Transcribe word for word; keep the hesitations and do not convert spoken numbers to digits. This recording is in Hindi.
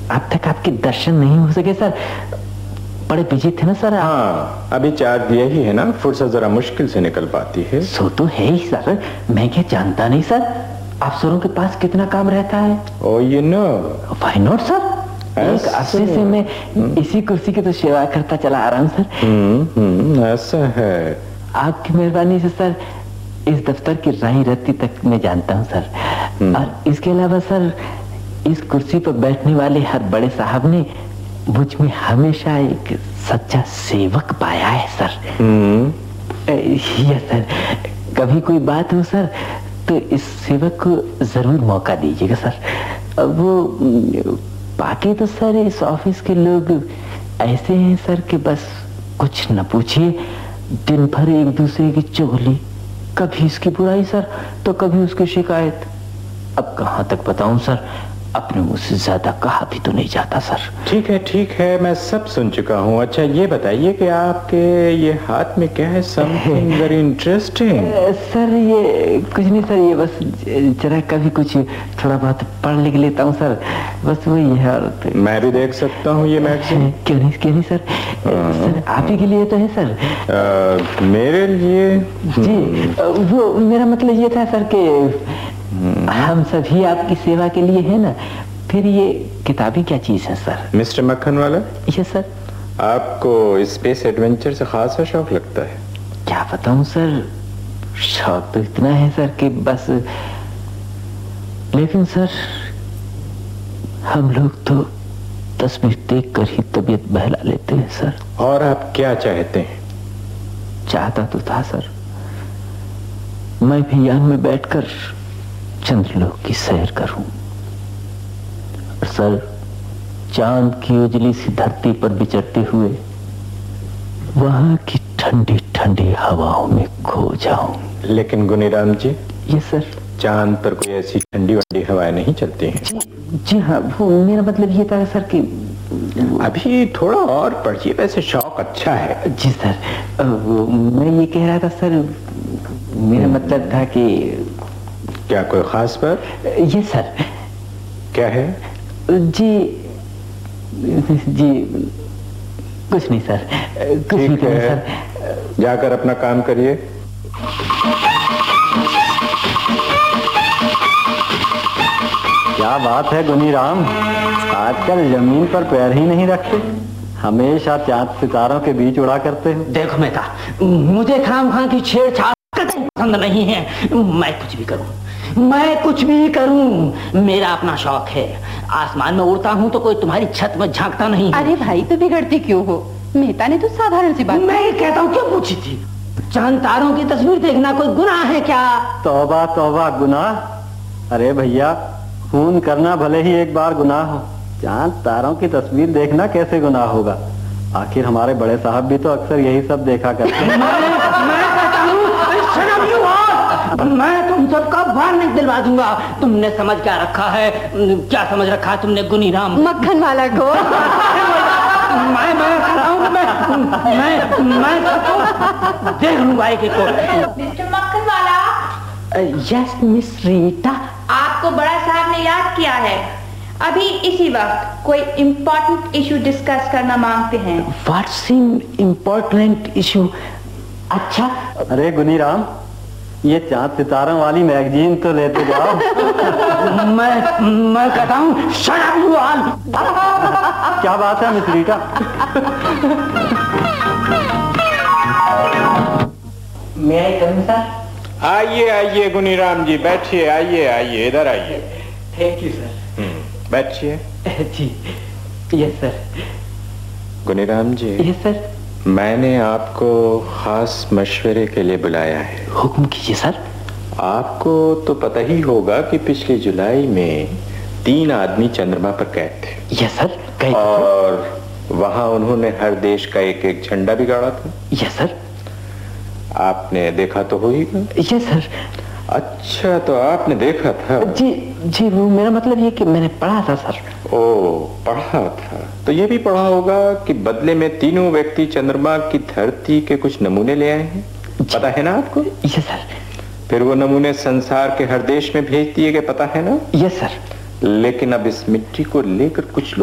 अब तक आपके दर्शन नहीं हो सके सर, बड़े बिजी थे ना सर। हाँ, अभी चार्ज दिया ही है ना, फुर्सत जरा मुश्किल से निकल पाती है। सो तो है ही सर, मैं क्या जानता नहीं सर अफसरों के पास कितना काम रहता है। ओ you know, why not sir, एक अरसे से मैं इसी कुर्सी की तो सेवा करता चला आ रहा हूँ सर। हम्म हम्म ऐसा है। आपकी मेहरबानी से सर इस दफ्तर की राही रत्ती तक मैं जानता हूँ सर। और इसके अलावा सर इस कुर्सी पर बैठने वाले हर बड़े साहब ने मुझ में हमेशा एक सच्चा सेवक पाया है सर। यस सर, कभी कोई बात हो सर तो इस सेवक को जरूर मौका दीजिएगा सर। वो बाकी तो सर इस ऑफिस के लोग ऐसे हैं सर कि बस कुछ न पूछिए, दिन भर एक दूसरे की चुगली, कभी इसकी बुराई सर तो कभी उसकी शिकायत। अब कहां तक बताऊं सर, अपने मुंह से ज्यादा कहा भी तो नहीं जाता सर। ठीक है ठीक है, मैं सब सुन चुका हूँ। अच्छा ये बताइए कि आपके ये हाथ में क्या है? Something very interesting. सर ये कुछ नहीं सर, ये बस जरा कभी कुछ थोड़ा बहुत पढ़ लिख लेता हूँ सर, बस वही है। और मैं भी देख सकता हूँ ये मैगजीन? क्यों नहीं क्यों नहीं सर, सर आप ही के लिए तो है सर। आ, मेरे लिए? जी वो मेरा मतलब ये था सर कि हम सभी आपकी सेवा के लिए है ना, फिर ये किताबें क्या चीज है सर? मिस्टर मक्खन वाला? Yes sir. आपको स्पेस एडवेंचर से खासा शौक लगता है? क्या बताऊं सर, शौक तो इतना है सर कि बस, लेकिन सर हम लोग तो तस्वीर देख कर ही तबीयत बहला लेते हैं सर। और आप क्या चाहते हैं? चाहता तो था सर मैं भी यान में बैठकर चंद्रलोक की सैर करूं, और सर चांद की उजली सी धरती पर विचरते हुए वहां की ठंडी ठंडी हवाओं में खो जाऊं। लेकिन गुनीराम जी, ये सर चांद पर कोई ऐसी ठंडी वंडी हवाएं नहीं चलती हैं। जी, जी हाँ, वो मेरा मतलब ये था सर कि अभी थोड़ा और पढ़िए, वैसे शौक अच्छा है। जी सर, मैं ये कह रहा था सर, मेरा मतलब था कि क्या कोई खास बात? ये सर। क्या है? जी जी कुछ नहीं सर, कुछ नहीं है सर। जाकर अपना काम करिए। क्या बात है गुनीराम, आजकल जमीन पर पैर ही नहीं रखते, हमेशा चांद सितारों के बीच उड़ा करते हो। देखो मेहता, मुझे खाम खां की छेड़छाड़ पसंद नहीं है। मैं कुछ भी करूं, मैं कुछ भी करूं, मेरा अपना शौक है। आसमान में उड़ता हूं तो कोई तुम्हारी छत में झांकता नहीं है। अरे भाई तो बिगड़ती क्यों हो, मेहता ने तो साधारण सी बात। मैं कहता हूं क्यों पूछी थी? चांद तारों की तस्वीर देखना कोई गुनाह है क्या? तौबा तौबा, गुनाह? अरे भैया, खून करना भले ही एक बार गुनाह हो, चांद तारों की तस्वीर देखना कैसे गुनाह होगा? आखिर हमारे बड़े साहब भी तो अक्सर यही सब देखा करते हैं। मैं, मैं कहता हूं, मैं तुम सबका वार्निंग दिलवा दूंगा। तुमने समझ क्या रखा है? क्या समझ रखा है तुमने गुनीराम? मक्खन वाला को मैं मैं कहता हूं, मैं मैं मैं सबको देख लूंगा एक एक को। मिस्टर मक्खन वाला। Yes miss Rita. आपको बड़ा साहब ने याद किया है, अभी इसी वक्त कोई इम्पोर्टेंट इशू डिस्कस करना मांगते हैं। What's in important issue? अच्छा। अरे गुनीराम, ये चांद सितारों वाली मैगजीन तो लेते जाओ। मैं मैं कहता हूँ शट अप यू ऑल। क्या बात है मिस रीटा? मैं आई कम सर? आइए आइए गुनीराम जी, बैठिए, आइए आइए, इधर आइए। Thank you sir. बैठिए। जी यस सर। गुनीराम जी, यस सर। मैंने आपको खास मशवरे के लिए बुलाया है। हुक्म कीजिए सर। आपको तो पता ही होगा कि पिछले जुलाई में तीन आदमी चंद्रमा पर कैद थे। यस सर, कैद। और वहां उन्होंने हर देश का एक एक झंडा बिगाड़ा था। Yes sir. आपने देखा तो होगा? Yes sir. अच्छा, तो आपने देखा था? जी जी, वो मेरा मतलब ये कि मैंने पढ़ा था सर। ओ, पढ़ा था। तो ये भी पढ़ा होगा कि बदले में तीनों व्यक्ति चंद्रमा की धरती के कुछ नमूने ले आए हैं। पता है ना आपको? Yes sir. फिर वो नमूने संसार के हर देश में भेज दिए गए, पता है ना? Yes sir. लेकिन अब इस मिट्टी को लेकर कुछ लोग